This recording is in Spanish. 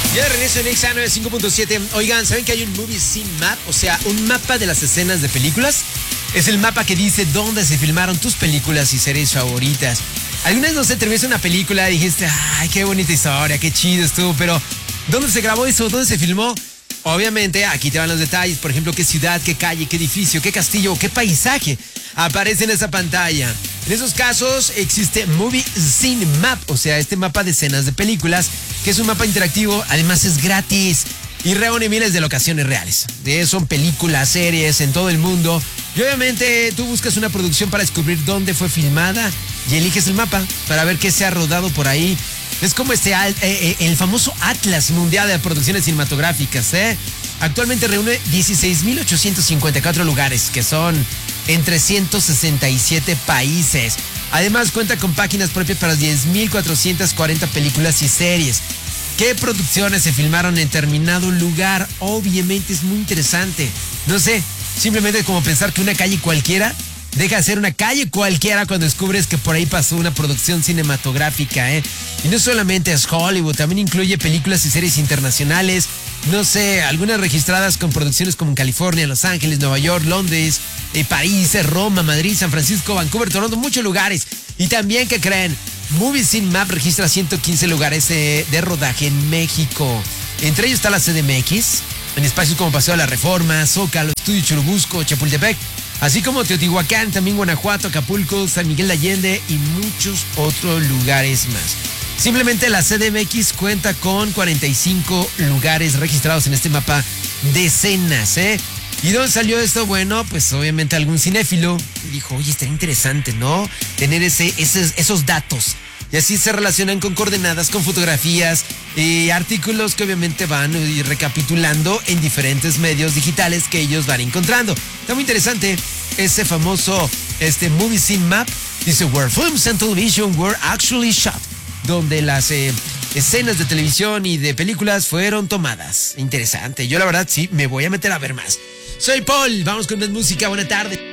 Ya de regreso en Exa 95.7. Oigan, ¿saben que hay un movie scene map? O sea, un mapa de las escenas de películas. Es el mapa que dice dónde se filmaron tus películas y series favoritas. Alguna vez, no sé, te ves una película y dijiste, ay, qué bonita historia, qué chido estuvo, pero ¿dónde se grabó eso? ¿Dónde se filmó? Obviamente, aquí te van los detalles. Por ejemplo, qué ciudad, qué calle, qué edificio, qué castillo, qué paisaje aparece en esa pantalla. En esos casos existe Movie Scene Map, o sea, este mapa de escenas de películas, que es un mapa interactivo, además es gratis y reúne miles de locaciones reales. Son películas, series en todo el mundo. Y obviamente tú buscas una producción para descubrir dónde fue filmada y eliges el mapa para ver qué se ha rodado por ahí. Es como el famoso Atlas Mundial de Producciones Cinematográficas, ¿eh? Actualmente reúne 16.854 lugares, que son en 367 países. Además cuenta con páginas propias para 10.440 películas y series. ¿Qué producciones se filmaron en determinado lugar? Obviamente es muy interesante. No sé, simplemente como pensar que una calle cualquiera deja de ser una calle cualquiera cuando descubres que por ahí pasó una producción cinematográfica, ¿eh? Y no solamente es Hollywood, también incluye películas y series internacionales, no sé, algunas registradas con producciones como en California, Los Ángeles, Nueva York, Londres, París, Roma, Madrid, San Francisco, Vancouver, Toronto, muchos lugares. Y también, ¿qué creen? Movie Scene Map registra 115 lugares de rodaje en México. Entre ellos está la CDMX, en espacios como Paseo de la Reforma, Zócalo, Estudio Churubusco, Chapultepec, así como Teotihuacán, también Guanajuato, Acapulco, San Miguel de Allende y muchos otros lugares más. Simplemente la CDMX cuenta con 45 lugares registrados en este mapa de escenas, ¿eh? ¿Y dónde salió esto? Bueno, pues obviamente algún cinéfilo dijo, oye, estaría interesante, ¿no? Tener esos datos. Y así se relacionan con coordenadas, con fotografías y artículos que obviamente van recapitulando en diferentes medios digitales que ellos van encontrando. Está muy interesante ese famoso Movie Scene Map. Dice, where films and television were actually shot. Donde las escenas de televisión y de películas fueron tomadas. Interesante. Yo la verdad sí me voy a meter a ver más. Soy Paul. Vamos con más música. Buena tarde.